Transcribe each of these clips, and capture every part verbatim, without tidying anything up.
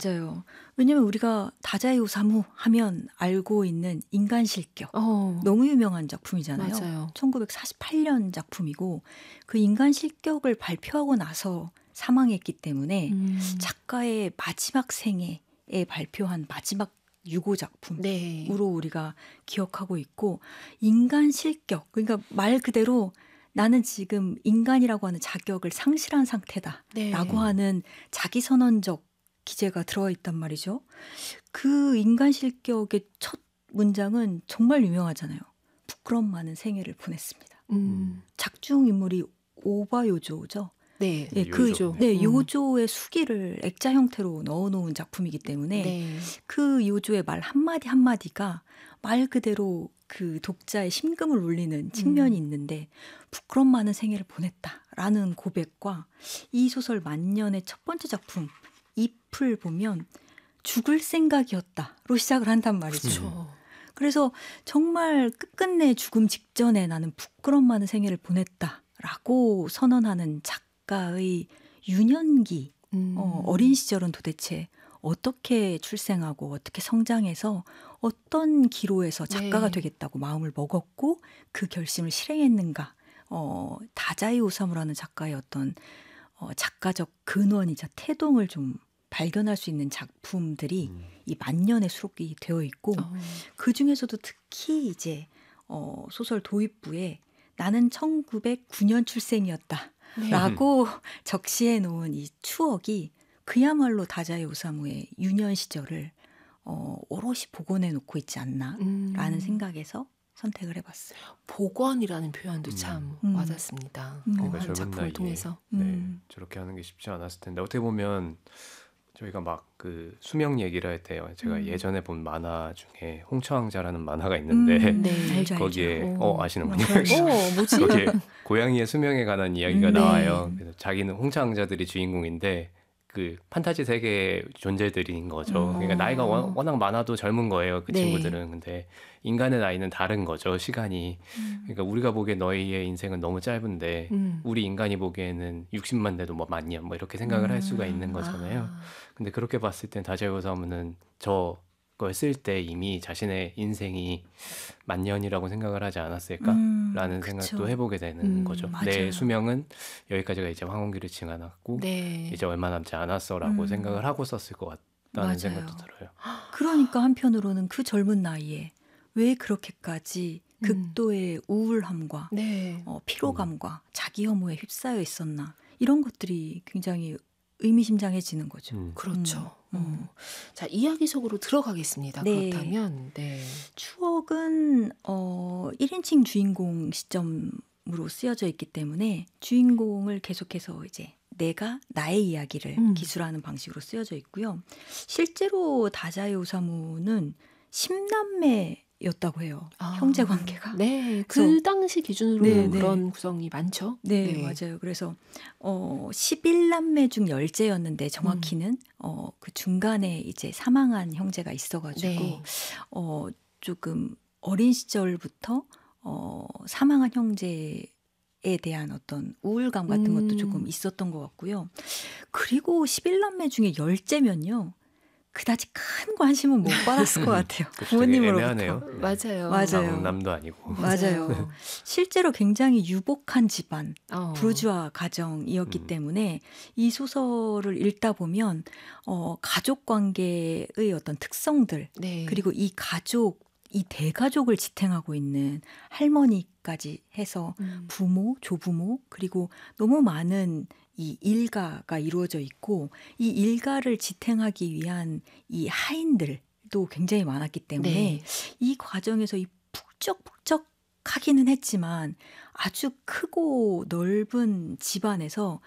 맞아요. 왜냐면 우리가 다자이 오사무 하면 알고 있는 인간 실격. 어. 너무 유명한 작품이잖아요. 맞아요. 천구백사십팔 년 작품이고 그 인간 실격을 발표하고 나서 사망했기 때문에 음. 작가의 마지막 생애에 발표한 마지막 유고 작품으로 네. 우리가 기억하고 있고 인간 실격 그러니까 말 그대로 나는 지금 인간이라고 하는 자격을 상실한 상태다 네. 라고 하는 자기선언적 기재가 들어있단 말이죠. 그 인간 실격의 첫 문장은 정말 유명하잖아요. 부끄럼 많은 생애를 보냈습니다. 음. 작중 인물이 오바요조죠. 네, 네, 그 요조. 네, 음. 요조의 수기를 액자 형태로 넣어놓은 작품이기 때문에 네. 그 요조의 말 한마디 한마디가 말 그대로 그 독자의 심금을 울리는 측면이 음. 있는데 부끄럼 많은 생애를 보냈다라는 고백과 이 소설 만년의 첫 번째 작품 잎을 보면 죽을 생각이었다로 시작을 한단 말이죠. 그렇죠. 그래서 정말 끝끝내 죽음 직전에 나는 부끄럼 많은 생애를 보냈다라고 선언하는 작가의 유년기 음. 어, 어린 시절은 도대체 어떻게 출생하고 어떻게 성장해서 어떤 기로에서 작가가 네. 되겠다고 마음을 먹었고 그 결심을 실행했는가. 어, 다자이 오사무라는 작가의 어떤 어, 작가적 근원이자 태동을 좀 발견할 수 있는 작품들이 음. 이 만년에 수록이 되어 있고 어. 그 중에서도 특히 이제 어, 소설 도입부에 나는 천구백구 년 출생이었다. 네. 라고 적시해 놓은 이 추억이 그야말로 다자이 오사무의 유년 시절을 어, 오롯이 복원해 놓고 있지 않나라는 음. 생각에서 선택을 해봤어요. 복원이라는 표현도 음. 참 음. 와닿습니다. 음. 그러니까 한 젊은 작품을 나이에 통해서. 네, 음. 저렇게 하는 게 쉽지 않았을 텐데 어떻게 보면 저희가 막 그 수명 얘기를 할 때요. 제가 음. 예전에 본 만화 중에 홍차왕자라는 만화가 있는데 음, 네. 알죠, 거기에 알죠. 어 오. 아시는군요. 어, 뭐지? 거기에 고양이의 수명에 관한 이야기가 음, 네. 나와요. 그래서 자기는 홍차왕자들이 주인공인데 그 판타지 세계의 존재들인 거죠. 음. 그러니까 나이가 워- 워낙 많아도 젊은 거예요. 그 네. 친구들은. 근데 인간의 나이는 다른 거죠. 시간이. 음. 그러니까 우리가 보기에 너희의 인생은 너무 짧은데 음. 우리 인간이 보기에는 육십만 돼도 뭐 많냐 뭐 이렇게 생각을 할 수가 음. 있는 거잖아요. 아. 근데 그렇게 봤을 땐 다자이 오사무는 저걸 쓸 때 이미 자신의 인생이 만년이라고 생각을 하지 않았을까라는 음, 생각도 그쵸. 해보게 되는 음, 거죠. 맞아요. 내 수명은 여기까지가 이제 황혼기를 지나갔고 네. 이제 얼마 남지 않았어라고 음. 생각을 하고 썼을 것 같다는 맞아요. 생각도 들어요. 그러니까 한편으로는 그 젊은 나이에 왜 그렇게까지 음. 극도의 우울함과 네. 어, 피로감과 자기 혐오에 휩싸여 있었나 이런 것들이 굉장히 의미심장해지는 거죠. 음. 그렇죠. 음, 음. 어. 자, 이야기 속으로 들어가겠습니다. 네. 그렇다면 네. 추억은 어, 일 인칭 주인공 시점으로 쓰여져 있기 때문에 주인공을 계속해서 이제 내가 나의 이야기를 음. 기술하는 방식으로 쓰여져 있고요. 실제로 다자이 오사무는 십남매였다고 해요. 아. 형제 관계가. 네. 그 그래서- 당시 기준으로 네, 네. 그런 구성이 많죠. 네, 맞아요. 그래서 어, 십일 남매 중 열째였는데 정확히는 어, 그 중간에 이제 사망한 형제가 있어가지고 네. 어, 조금 어린 시절부터 어, 사망한 형제에 대한 어떤 우울감 같은 음. 것도 조금 있었던 것 같고요. 그리고 십일 남매 중에 열째면요. 그다지 큰 관심은 못 받았을 것 같아요. 그쵸, 되게 부모님으로부터. 애매하네요. 네. 맞아요. 맞아요. 장남도 아니고. 맞아요. 실제로 굉장히 유복한 집안, 어. 부르주아 가정이었기 음. 때문에 이 소설을 읽다 보면 어, 가족 관계의 어떤 특성들 네. 그리고 이 가족, 이 대가족을 지탱하고 있는 할머니까지 해서 음. 부모, 조부모 그리고 너무 많은 이 일가가 이루어져 있고 이 일가를 지탱하기 위한 이 하인들도 굉장히 많았기 때문에 네. 이 과정에서 이 북적북적하기는 했지만 아주 크고 넓은 집안에서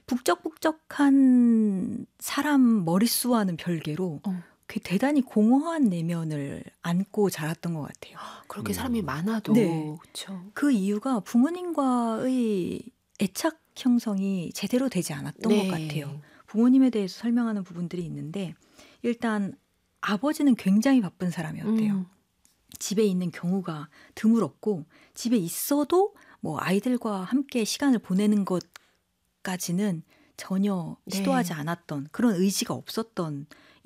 북적북적한 사람 머릿수와는 별개로 어. 그 대단히 공허한 내면을 안고 자랐던 것 같아요. 그렇게 음. 사람이 많아도 네. 그렇죠. 그 이유가 부모님과의 애착 형성이 제대로 되지 않았던 네. 것 같아요. 부모님에 대해서 설명하는 부분들이 있는데 일단 아버지는 굉장히 바쁜 사람이었대요. 음. 집에 있는 경우가 드물었고 집에 있어도 뭐 아이들과 함께 시간을 보내는 것까지는 전혀 네. 시도하지 않았던 그런 의지가 없었던